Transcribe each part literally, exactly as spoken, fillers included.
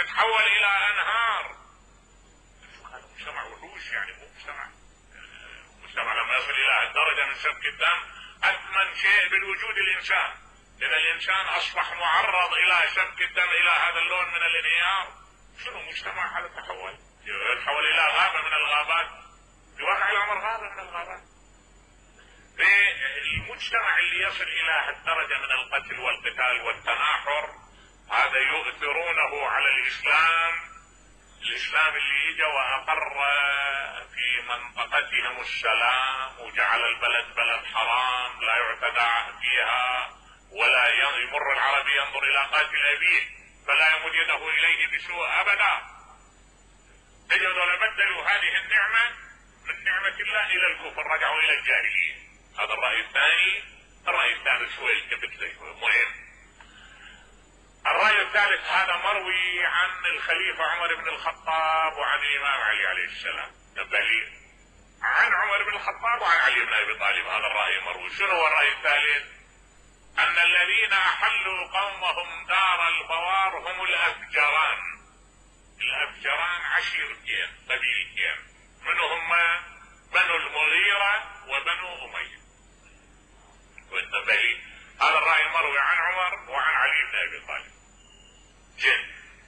تتحول الى انهار. هذا مجتمع وحوش، يعني مو مجتمع. المجتمع لما يصل الى هالدرجة من سفك الدم، اثمن شيء بالوجود الانسان. اذا الانسان اصبح معرض الى سفك الدم الى هذا اللون من الانهيار، شنو مجتمع هذا تحول؟ يتحول الى غابة من الغابات، بواقع الامر غابة من الغابات. المجتمع اللي يصل الى هالدرجة من القتل والقتال والتناحر، هذا يؤثرونه على الاسلام. الاسلام اللي اجى واقر في منطقتهم السلام، وجعل البلد بلد حرام لا يعتدى فيها، ولا يمر العربي ينظر الى قاتل ابيه فلا يمد يده اليه بسوء ابدا. اجوا بدلوا هذه النعمة من نعمة الله الى الكفر، رجعوا الى الجاهلية. هذا الرأي الثاني. الرأي الثالث شوي كبت زي مهم. الرأي الثالث هذا مروي عن الخليفة عمر بن الخطاب وعن الإمام علي عليه السلام. نبهلي عن عمر بن الخطاب وعن علي بن أبي طالب، هذا الرأي مروي. شنو هو الرأي الثالث؟ أن الذين أحلوا قومهم دار البوار هم الأفجران. الأفجران عشيرتين قبيلتين، منهم بنو المغيرة وبنو أمية. وانتبهي، هذا الرأي مروي عن عمر وعن علي بن أبي طالب. جن.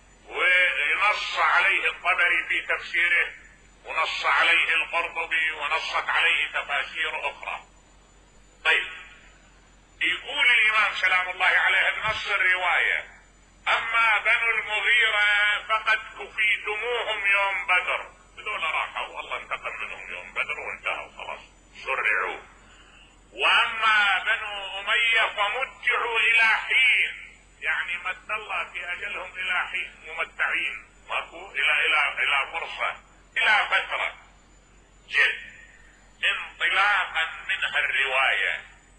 ونص عليه الطبري في تفسيره، ونص عليه القرطبي، ونصت عليه تفاسير أخرى. طيب، يقول الإمام سلام الله عليه بنص الرواية: أما بنو المغيرة فقد كفيتموهم يوم بدر. هذول راحوا والله انتقم منهم يوم بدر وانتهوا خلاص، سرعوا. واما بنو امية فمتعوا الى حين، يعني مد الله في اجلهم الى حين، ممتعين ماكو الى الى الى فرصة، الى فترة. جد. انطلاقا منها الرواية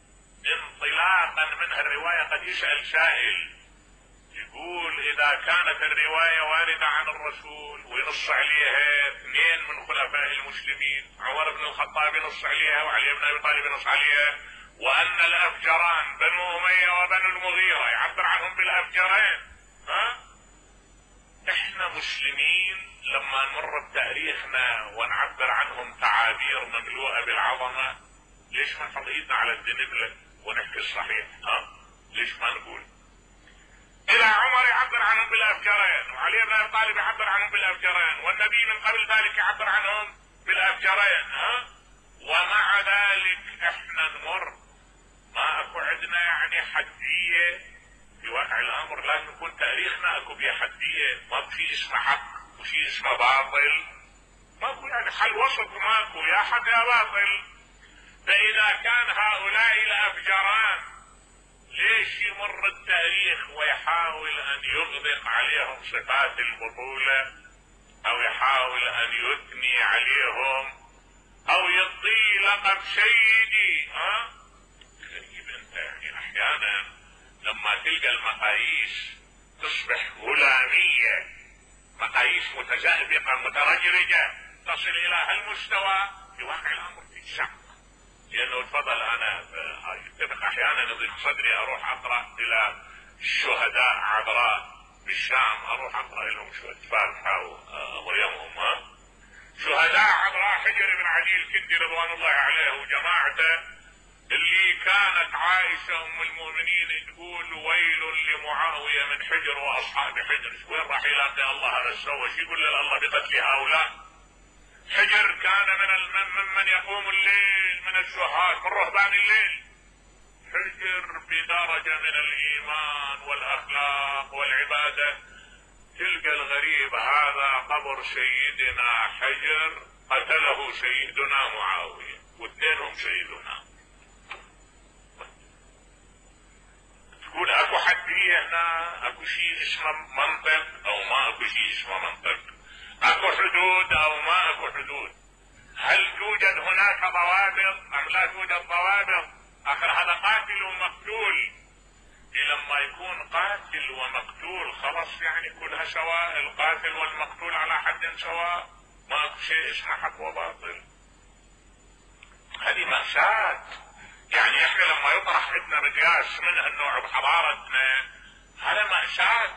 انطلاقا منها الرواية قد يسأل سائل يقول: اذا كانت الرواية واردة عن الرسول وينص عليها اثنين من خلفاء المسلمين، عمر بن الخطاب ينص عليها وعلي بن ابي طالب ينص عليها، وان الافجران بنو امية وبنو المغيرة يعبر عنهم بالافجرين، ها؟ احنا مسلمين لما نمر بتاريخنا ونعبر عنهم تعابير مملوءة بالعظمة، ليش ما نحط ايدنا على الدنبلة ونحكي الصحيح؟ ها؟ ليش ما نقول إذا عمر يعبر عنهم بالأفجرين، وعلي بن أبي طالب يعبر عنهم بالأفجرين، والنبي من قبل ذلك يعبر عنهم بالأفجرين، ها؟ ومع ذلك احنا نمر، ما اكو عندنا يعني حدية في واقع الأمر. لازم يكون تاريخنا اكو بيه حدية، ما في اسمه حق وفي اسمه باطل، ماكو يعني حل وسط، ماكو يا حق يا باطل. فإذا كان هؤلاء الأفجران ليش يمر التاريخ ويحاول ان يغدق عليهم صفات البطولة، او يحاول ان يثني عليهم، او يعطي لقب سيدي؟ ها؟ غريب انت، يعني احيانا لما تلقى المقاييس تصبح غلامية، مقاييس متزهبقة مترجرجة تصل الى هالمستوى، في واقع الامر تتشق. لانه تفضل انا يتفق احيانا يضيق صدري اروح اقرا الى الشهداء عذراء بالشام، اروح اقرا لهم شويه فاتحه ومريمهم، ها؟ شهداء عذراء حجر بن عدي الكندي رضوان الله عليه وجماعته، اللي كانت عائشه ام المؤمنين تقول: ويل لمعاويه من حجر واصحاب حجر. وين راح يلاقي الله هذا السوى؟ شو يقول الله بقتل هؤلاء؟ حجر كان من ممن يقوم الليل، من الزهاد، من رهبان الليل. حجر بدرجة من الإيمان والأخلاق والعبادة. تلقى الغريب هذا قبر سيدنا حجر قتله سيدنا معاوية، واثنينهم سيدنا. تقول اكو حدية هنا، اكو شيء اسمه منطق او ما اكو شيء اسمه منطق، اكو حدود او ما اكو حدود. هل توجد هناك ضوابط ام لا توجد ضوابط؟ اخر هذا قاتل ومقتول. لما يكون قاتل ومقتول خلص يعني كلها سواء، القاتل والمقتول على حد سواء، ما اكو شيء اسمه حق وباطل. هذه مأساة. يعني احنا لما يطرح عندنا مقياس من هالنوع بحضارتنا، هذا مأساة.